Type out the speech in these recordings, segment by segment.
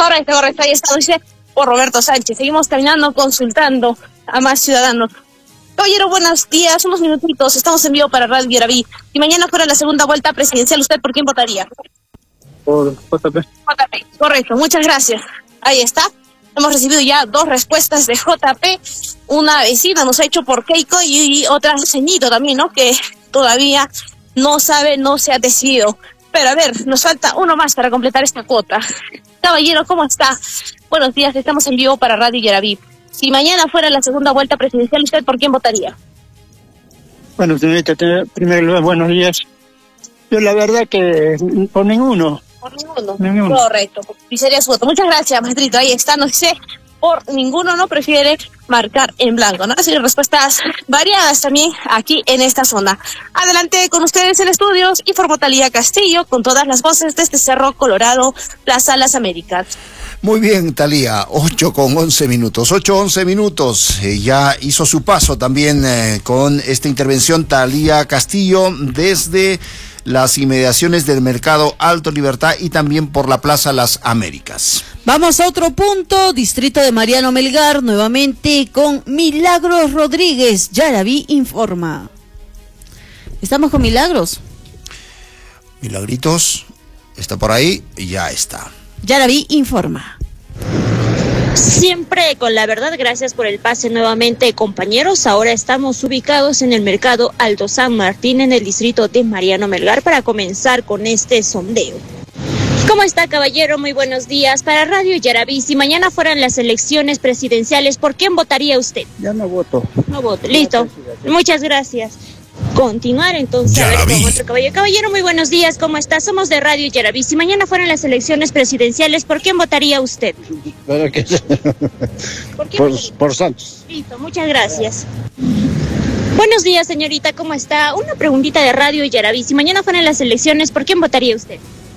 Correcto, ahí está, dice por Roberto Sánchez. Seguimos caminando, consultando a más ciudadanos. Caballero, buenos días, unos minutitos, estamos en vivo para Radio Yaraví. Si mañana fuera la segunda vuelta presidencial, ¿usted por quién votaría? Por JP. JP, correcto, muchas gracias. Ahí está. Hemos recibido ya 2 respuestas de JP. Una vecina nos ha hecho por Keiko y otra ceñito también, ¿no? Que todavía no sabe, no se ha decidido. Pero a ver, nos falta uno más para completar esta cuota. Caballero, ¿cómo está? Buenos días, estamos en vivo para Radio Yaraví. Si mañana fuera la segunda vuelta presidencial, ¿usted por quién votaría? Bueno, señorita, primero lugar, buenos días. Yo la verdad que por ninguno. Por ninguno. Correcto. Y sería su voto. Muchas gracias, maestrito. Ahí está, nos dice, por ninguno no prefiere marcar en blanco, ¿no? Así respuestas variadas también aquí en esta zona. Adelante con ustedes en estudios, informó Talía Castillo, con todas las voces desde Cerro Colorado, Plaza Las Américas. Muy bien, Talía, 8:11 minutos. 8:11 minutos. Ya hizo su paso también con esta intervención Talía Castillo desde las inmediaciones del Mercado Alto Libertad y también por la Plaza Las Américas. Vamos a otro punto, distrito de Mariano Melgar, nuevamente con Milagros Rodríguez. Yaraví informa. ¿Estamos con Milagros? Milagritos, está por ahí, ya está. Yaraví informa. Siempre con la verdad, gracias por el pase nuevamente, compañeros. Ahora estamos ubicados en el Mercado Alto San Martín, en el distrito de Mariano Melgar, para comenzar con este sondeo. ¿Cómo está, caballero? Muy buenos días. Para Radio Yaraví, si mañana fueran las elecciones presidenciales, ¿por quién votaría usted? Ya no voto. No voto. Listo. Muchas gracias. Continuar entonces a ver con otro caballero. Caballero, muy buenos días, ¿cómo está? Somos de Radio Yaraví. Si mañana fueran las elecciones presidenciales, ¿por quién votaría usted? Por Santos. Listo, muchas gracias. Buenos días, señorita, ¿cómo está? Una preguntita de Radio Yaraví. Si mañana fueran las elecciones, ¿por quién votaría usted?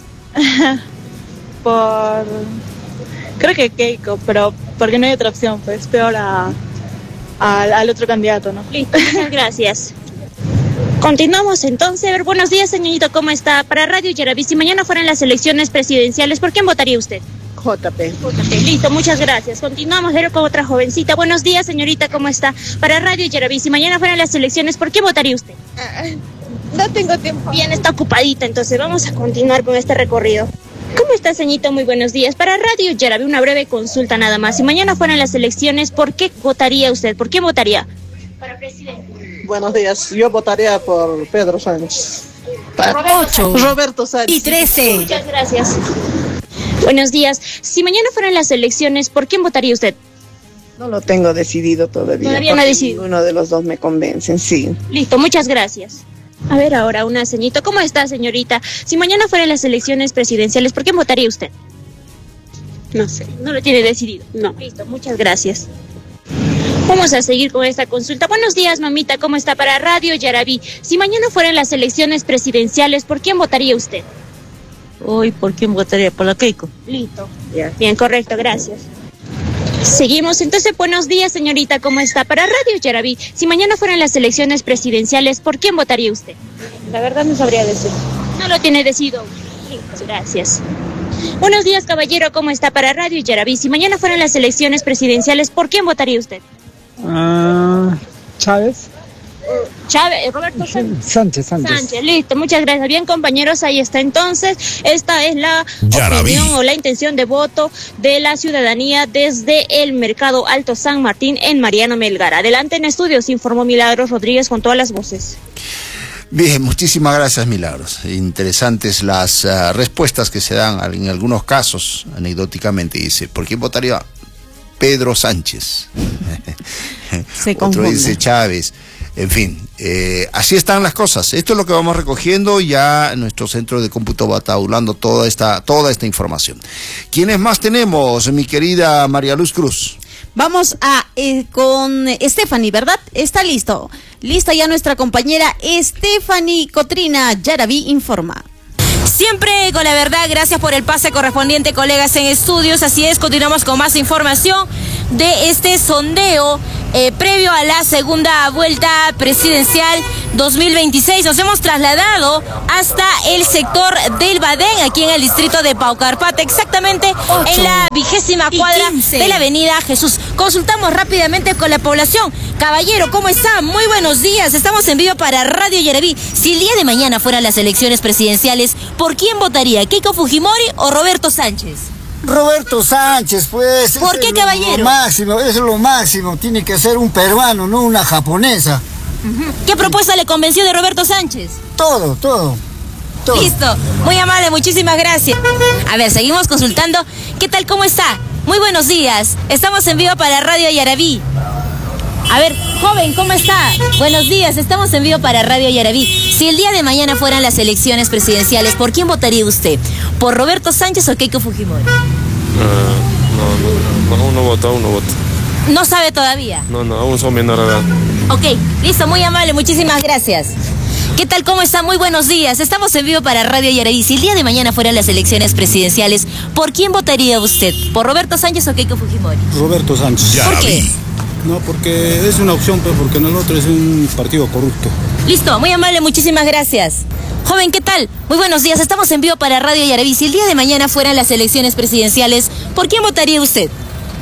Creo que Keiko, pero porque no hay otra opción, pues peor al otro candidato, ¿no? Listo, muchas gracias. Continuamos entonces. A ver, buenos días, señorito, ¿cómo está? Para Radio Yaraví, si mañana fueran las elecciones presidenciales, ¿por quién votaría usted? JP. Listo, muchas gracias. Continuamos a ver con otra jovencita. Buenos días, señorita, ¿cómo está? Para Radio Yaraví, si mañana fueran las elecciones, ¿por quién votaría usted? No tengo tiempo. Bien, está ocupadita, entonces vamos a continuar con este recorrido. ¿Cómo está, señorito? Muy buenos días. Para Radio Yaraví, una breve consulta nada más. Si mañana fueran las elecciones, ¿por qué votaría usted? ¿Por quién votaría? Para presidente. Buenos días. Yo votaría por Pedro Sánchez. 8. Roberto Sánchez. Y 13. Muchas gracias. Buenos días. Si mañana fueran las elecciones, ¿por quién votaría usted? No lo tengo decidido todavía. Todavía no ha decidido. Ninguno de los dos me convencen, sí. Listo, muchas gracias. A ver ahora una ceñito. ¿Cómo está, señorita? Si mañana fueran las elecciones presidenciales, ¿por quién votaría usted? No sé. No lo tiene decidido. No. Listo, muchas gracias. Vamos a seguir con esta consulta. Buenos días, mamita, ¿cómo está? Para Radio Yaraví, si mañana fueran las elecciones presidenciales, ¿por quién votaría usted? Hoy, ¿por quién votaría? Por la Keiko. Listo. Bien, correcto, gracias. Seguimos. Entonces, buenos días, señorita, ¿cómo está? Para Radio Yaraví, si mañana fueran las elecciones presidenciales, ¿por quién votaría usted? La verdad no sabría decir. No lo tiene decidido. Listo, gracias. Buenos días, caballero, ¿cómo está? Para Radio Yaraví, si mañana fueran las elecciones presidenciales, ¿por quién votaría usted? Chávez. Roberto Sánchez. Listo, muchas gracias. Bien, compañeros, ahí está entonces. Esta es la opinión o la intención de voto de la ciudadanía desde el Mercado Alto San Martín en Mariano Melgar. Adelante en estudios, informó Milagros Rodríguez con todas las voces. Bien, muchísimas gracias, Milagros. Interesantes las respuestas que se dan en algunos casos, anecdóticamente. Dice, ¿por quién votaría? Pedro Sánchez. Otro dice Chávez. En fin, así están las cosas. Esto es lo que vamos recogiendo. Ya nuestro centro de cómputo va tabulando toda esta información. ¿Quiénes más tenemos, mi querida María Luz Cruz? Vamos con Stephanie, ¿verdad? Está listo. Lista ya nuestra compañera Stephanie Cotrina. Yaraví informa. Siempre con la verdad, gracias por el pase correspondiente, colegas en estudios. Así es, continuamos con más información de este sondeo previo a la segunda vuelta presidencial 2026. Nos hemos trasladado hasta el sector del Badén, aquí en el distrito de Paucarpata, exactamente en la 20ª cuadra de la avenida Jesús. Consultamos rápidamente con la población. Caballero, ¿cómo está? Muy buenos días. Estamos en vivo para Radio Yaraví. Si el día de mañana fueran las elecciones presidenciales, ¿por quién votaría? ¿Keiko Fujimori o Roberto Sánchez? Roberto Sánchez, pues. ¿Por qué, caballero? Lo máximo, es lo máximo. Tiene que ser un peruano, no una japonesa. ¿Qué propuesta le convenció de Roberto Sánchez? Todo. Listo, muy amable, muchísimas gracias. A ver, seguimos consultando. ¿Qué tal, cómo está? Muy buenos días. Estamos en vivo para Radio Yaraví. A ver, joven, ¿cómo está? Buenos días, estamos en vivo para Radio Yaraví. Si el día de mañana fueran las elecciones presidenciales, ¿por quién votaría usted? ¿Por Roberto Sánchez o Keiko Fujimori? No, uno vota. ¿No sabe todavía? No, aún son menores de edad. Ok, listo, muy amable, muchísimas gracias. ¿Qué tal? ¿Cómo está? Muy buenos días. Estamos en vivo para Radio Yaraví. Si el día de mañana fueran las elecciones presidenciales, ¿por quién votaría usted? ¿Por Roberto Sánchez o Keiko Fujimori? Roberto Sánchez. ¿Por qué? No, porque es una opción, pero porque en el otro es un partido corrupto. Listo, muy amable, muchísimas gracias. Joven, ¿qué tal? Muy buenos días. Estamos en vivo para Radio Yaraví. Si el día de mañana fueran las elecciones presidenciales, ¿por quién votaría usted?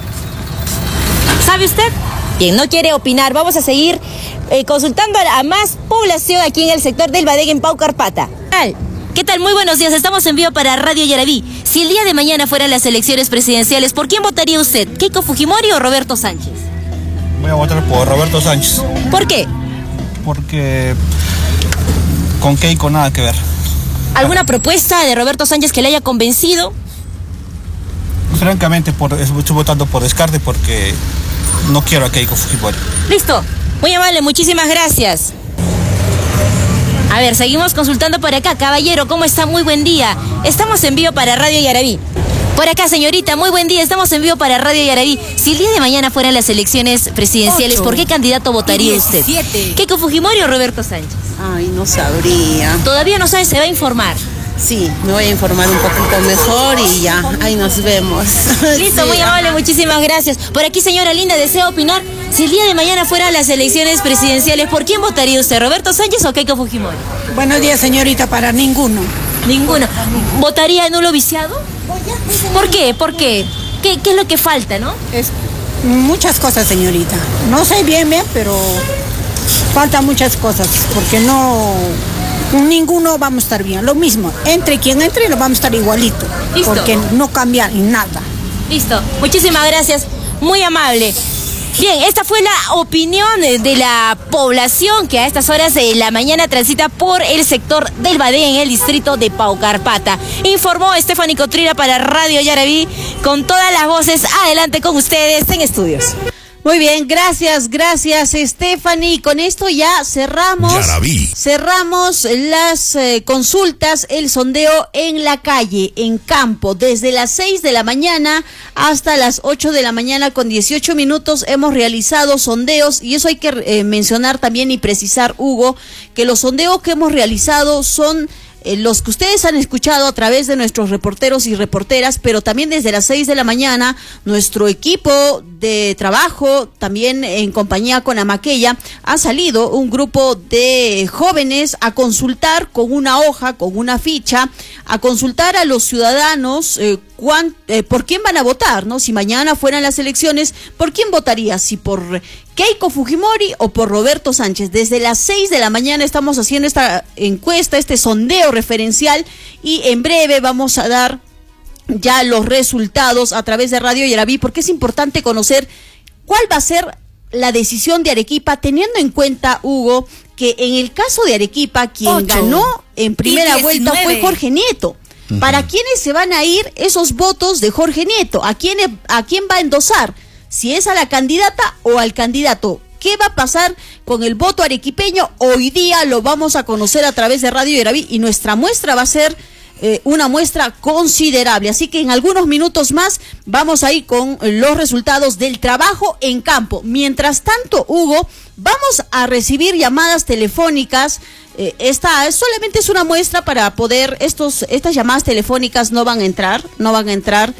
¿Sabe usted? Bien, no quiere opinar. Vamos a seguir consultando a más población aquí en el sector del Badén, en Paucarpata. ¿Qué tal? Muy buenos días. Estamos en vivo para Radio Yaraví. Si el día de mañana fueran las elecciones presidenciales, ¿por quién votaría usted? ¿Keiko Fujimori o Roberto Sánchez? Voy a votar por Roberto Sánchez. ¿Por qué? Porque con Keiko nada que ver. ¿Alguna propuesta de Roberto Sánchez que le haya convencido? Francamente, estoy votando por descarte porque no quiero a Keiko Fujimori. Listo. Muy amable, muchísimas gracias. A ver, seguimos consultando por acá. Caballero, ¿cómo está? Muy buen día. Estamos en vivo para Radio Yaraví. Por acá, señorita, muy buen día. Estamos en vivo para Radio Yaraví. Si el día de mañana fueran las elecciones presidenciales, ¿por qué candidato votaría usted? ¿Keiko Fujimori o Roberto Sánchez? Ay, no sabría. Todavía no sabe, se va a informar. Sí, me voy a informar un poquito mejor y ya, ahí nos vemos. Listo, Sí, muy amable, muchísimas gracias. Por aquí, señora linda, ¿desea opinar? Si el día de mañana fueran las elecciones presidenciales, ¿por quién votaría usted? ¿Roberto Sánchez o Keiko Fujimori? Buenos días, señorita, para ninguno. Ninguno. ¿Votaría nulo viciado? ¿Por qué? ¿Por qué? ¿Qué es lo que falta, no? Muchas cosas, señorita. No sé bien, pero faltan muchas cosas, porque ninguno vamos a estar bien. Lo mismo, entre quien entre, lo vamos a estar igualito. Listo. Porque no cambia nada. Listo, muchísimas gracias, muy amable. Bien, esta fue la opinión de la población que a estas horas de la mañana transita por el sector del Badén, en el distrito de Paucarpata. Informó Stephanie Cotrira para Radio Yaraví, con todas las voces. Adelante con ustedes en estudios. Muy bien, gracias Stephanie. Con esto ya cerramos las consultas, el sondeo en la calle, en campo. Desde las 6 de la mañana hasta las 8 de la mañana con 18 minutos hemos realizado sondeos, y eso hay que mencionar también y precisar, Hugo, que los sondeos que hemos realizado son los que ustedes han escuchado a través de nuestros reporteros y reporteras, pero también desde las 6 de la mañana nuestro equipo de trabajo, también en compañía con Amaqueya, ha salido un grupo de jóvenes a consultar con una hoja, con una ficha, a consultar a los ciudadanos por quién van a votar, ¿no? Si mañana fueran las elecciones, ¿por quién votaría? Si por Keiko Fujimori o por Roberto Sánchez. Desde las 6 de la mañana estamos haciendo esta encuesta, este sondeo referencial, y en breve vamos a dar ya los resultados a través de Radio Yaraví, porque es importante conocer cuál va a ser la decisión de Arequipa, teniendo en cuenta, Hugo, que en el caso de Arequipa, quien ganó en primera vuelta fue Jorge Nieto. ¿Para quiénes se van a ir esos votos de Jorge Nieto? ¿A quién va a endosar? Si es a la candidata o al candidato. ¿Qué va a pasar con el voto arequipeño? Hoy día lo vamos a conocer a través de Radio Yaraví, y nuestra muestra va a ser una muestra considerable. Así que en algunos minutos más vamos a ir con los resultados del trabajo en campo. Mientras tanto, Hugo, vamos a recibir llamadas telefónicas. Esta solamente es una muestra para poder, estas llamadas telefónicas no van a entrar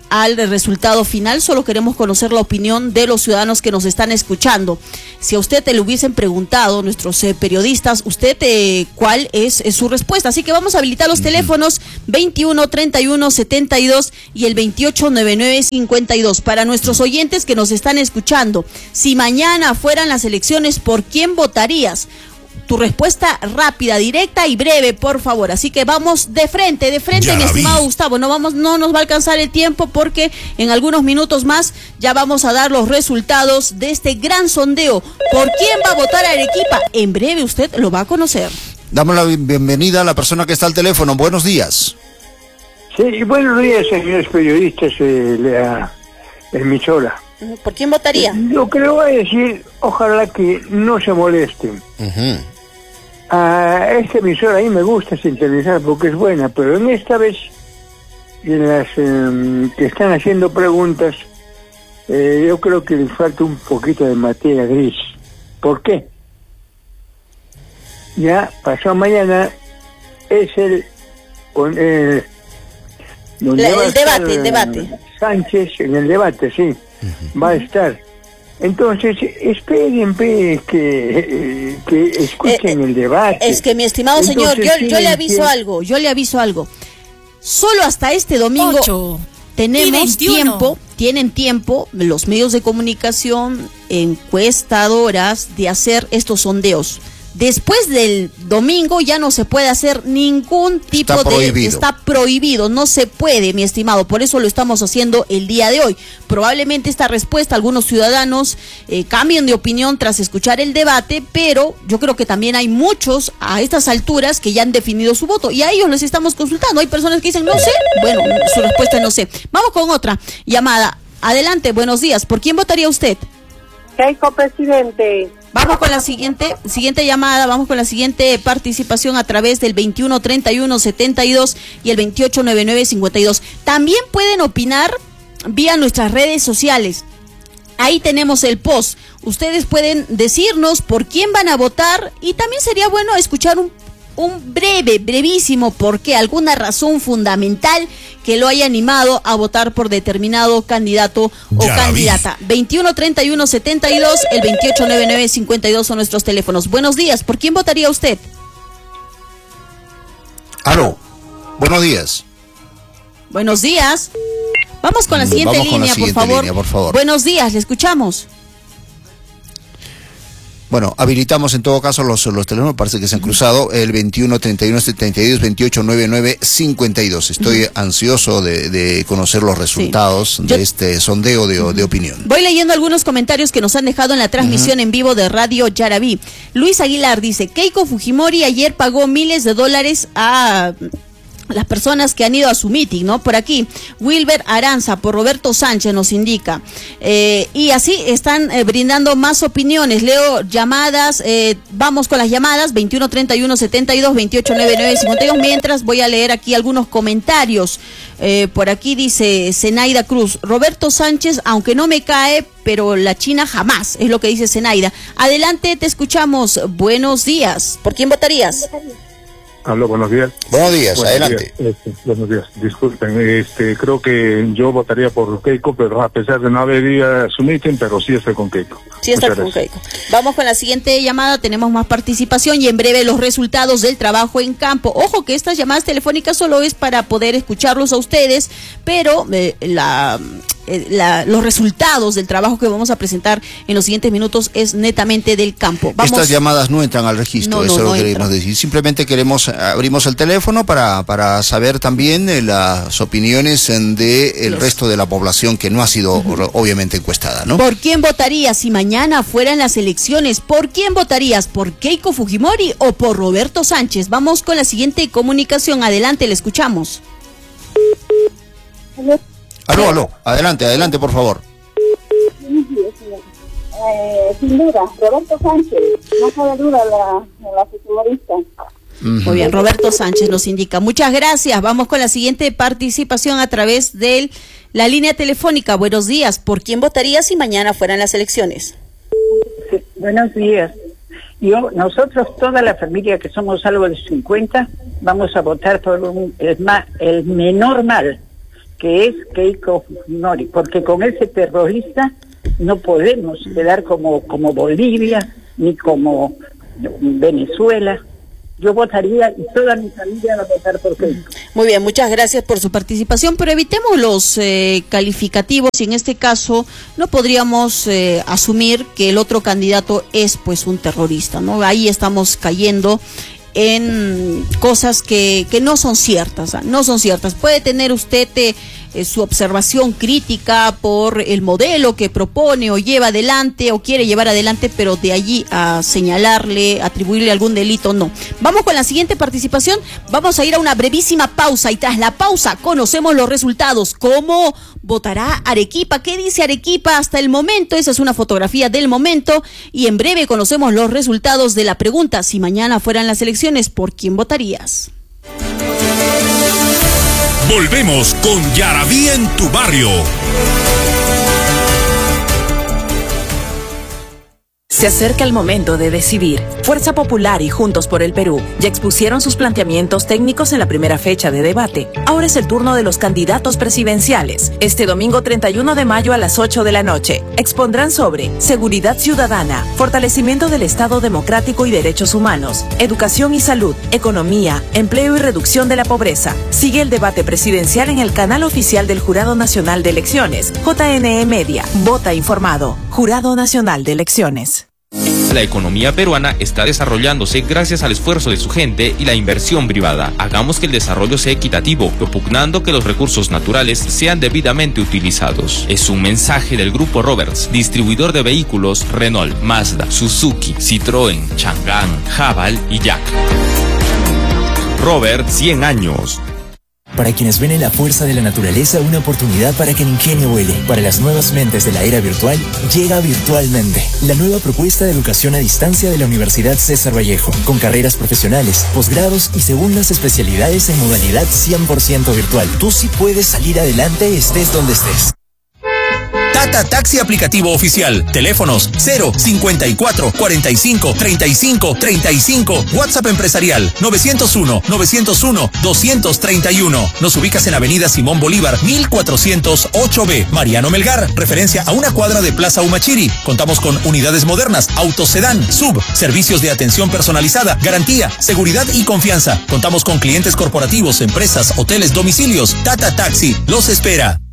al resultado final, solo queremos conocer la opinión de los ciudadanos que nos están escuchando. Si a usted le hubiesen preguntado, nuestros periodistas, usted cuál es su respuesta. Así que vamos a habilitar los teléfonos 21 31 72 y el 28 99 52. Para nuestros oyentes que nos están escuchando, si mañana fueran las elecciones, ¿por quién votarías? Tu respuesta rápida, directa y breve, por favor. Así que vamos de frente, mi estimado Gustavo. No nos va a alcanzar el tiempo porque en algunos minutos más ya vamos a dar los resultados de este gran sondeo. ¿Por quién va a votar a Arequipa? En breve usted lo va a conocer. Damos la bienvenida a la persona que está al teléfono. Buenos días. Sí, buenos días, señores periodistas de la emisora. ¿Por quién votaría? Lo que le voy a decir, ojalá que no se molesten. A esta emisora a mí me gusta sintonizar porque es buena, pero en esta vez, en las que están haciendo preguntas, yo creo que les falta un poquito de materia gris. ¿Por qué? Ya pasado mañana es el debate. Sánchez en el debate, sí, va a estar. Entonces, esperen que escuchen el debate. Es que, mi estimado señor, yo le aviso algo. Solo hasta este domingo tenemos tienen tiempo los medios de comunicación, encuestadoras, de hacer estos sondeos. Después del domingo ya no se puede hacer ningún tipo está prohibido, no se puede, mi estimado, por eso lo estamos haciendo el día de hoy. Probablemente esta respuesta algunos ciudadanos cambien de opinión tras escuchar el debate, pero yo creo que también hay muchos a estas alturas que ya han definido su voto y a ellos les estamos consultando. Hay personas que dicen no sé, bueno, su respuesta es no sé. Vamos con otra llamada. Adelante, buenos días. ¿Por quién votaría usted? Keiko, presidente. Vamos con la siguiente llamada, vamos con la siguiente participación a través del 21 31 72 y el 28 99 52. También pueden opinar vía nuestras redes sociales. Ahí tenemos el post. Ustedes pueden decirnos por quién van a votar y también sería bueno escuchar un brevísimo por qué, alguna razón fundamental que lo haya animado a votar por determinado candidato o candidata. 21 31 72, el 28 99 52 son nuestros teléfonos. Buenos días, ¿por quién votaría usted? Aló, buenos días. Buenos días. Vamos con la siguiente línea, por favor. Buenos días, le escuchamos. Bueno, habilitamos en todo caso los teléfonos, parece que se han cruzado, el 21 31 72, 28 99 52. Estoy ansioso de conocer los resultados de este sondeo de opinión. Voy leyendo algunos comentarios que nos han dejado en la transmisión en vivo de Radio Yarabí. Luis Aguilar dice, Keiko Fujimori ayer pagó miles de dólares a las personas que han ido a su meeting, ¿no? Por aquí, Wilber Aranza, por Roberto Sánchez nos indica. Y así están brindando más opiniones. Leo llamadas, vamos con las llamadas, 21 31 72, 28 99 52, mientras voy a leer aquí algunos comentarios. Por aquí dice Zenaida Cruz, Roberto Sánchez, aunque no me cae, pero la China jamás, es lo que dice Zenaida. Adelante, te escuchamos. Buenos días. ¿Por quién votarías? Aló, buenos días. Buenos días, adelante. Buenos días, disculpen, creo que yo votaría por Keiko, pero a pesar de no haber ido a su meeting, pero sí estoy con Keiko. Sí está con Keiko. Vamos con la siguiente llamada, tenemos más participación y en breve los resultados del trabajo en campo. Ojo que estas llamadas telefónicas solo es para poder escucharlos a ustedes, pero los resultados del trabajo que vamos a presentar en los siguientes minutos es netamente del campo. Estas llamadas no entran al registro, eso es lo que queremos decir. Simplemente abrimos el teléfono para saber también las opiniones del resto de la población que no ha sido obviamente encuestada, ¿no? ¿Por quién votarías si mañana fueran las elecciones? ¿Por quién votarías? ¿Por Keiko Fujimori o por Roberto Sánchez? Vamos con la siguiente comunicación. Adelante, le escuchamos. Aló, adelante, por favor. Sin duda, Roberto Sánchez, no cabe duda la fujimorista. Muy bien, Roberto Sánchez nos indica. Muchas gracias. Vamos con la siguiente participación a través de la línea telefónica. Buenos días. ¿Por quién votaría si mañana fueran las elecciones? Sí, buenos días. Nosotros, toda la familia que somos algo de 50, vamos a votar por el menor mal, que es Keiko Fujimori, porque con ese terrorista no podemos quedar como Bolivia ni como Venezuela. Yo votaría y toda mi familia va a votar por Keiko. Muy bien, muchas gracias por su participación, pero evitemos los calificativos y en este caso no podríamos asumir que el otro candidato es pues un terrorista, ¿no? Ahí estamos cayendo en cosas que no son ciertas, no son ciertas. Puede tener usted su observación crítica por el modelo que propone o lleva adelante o quiere llevar adelante, pero de allí a señalarle, atribuirle algún delito, no. Vamos con la siguiente participación, vamos a ir a una brevísima pausa y tras la pausa conocemos los resultados. ¿Cómo votará Arequipa? ¿Qué dice Arequipa hasta el momento? Esa es una fotografía del momento y en breve conocemos los resultados de la pregunta: si mañana fueran las elecciones, ¿por quién votarías? Volvemos con Yaraví en tu barrio. Se acerca el momento de decidir. Fuerza Popular y Juntos por el Perú ya expusieron sus planteamientos técnicos en la primera fecha de debate. Ahora es el turno de los candidatos presidenciales. Este domingo 31 de mayo a las 8 de la noche expondrán sobre seguridad ciudadana, fortalecimiento del Estado democrático y derechos humanos, educación y salud, economía, empleo y reducción de la pobreza. Sigue el debate presidencial en el canal oficial del Jurado Nacional de Elecciones, JNE Media. Vota informado. Jurado Nacional de Elecciones. La economía peruana está desarrollándose gracias al esfuerzo de su gente y la inversión privada. Hagamos que el desarrollo sea equitativo, propugnando que los recursos naturales sean debidamente utilizados. Es un mensaje del Grupo Roberts, distribuidor de vehículos Renault, Mazda, Suzuki, Citroën, Chang'an, Haval y Jack. Robert, 100 años. Para quienes ven en la fuerza de la naturaleza una oportunidad para que el ingenio vuele. Para las nuevas mentes de la era virtual, llega Virtualmente, la nueva propuesta de educación a distancia de la Universidad César Vallejo, con carreras profesionales, posgrados y segundas especialidades en modalidad 100% virtual. Tú sí puedes salir adelante estés donde estés. Tata Taxi aplicativo oficial. Teléfonos 054 45 35 35. WhatsApp empresarial 901 231. Nos ubicas en Avenida Simón Bolívar 1408B. Mariano Melgar, referencia a una cuadra de Plaza Humachiri. Contamos con unidades modernas, autosedán, sub, servicios de atención personalizada, garantía, seguridad y confianza. Contamos con clientes corporativos, empresas, hoteles, domicilios. Tata Taxi los espera.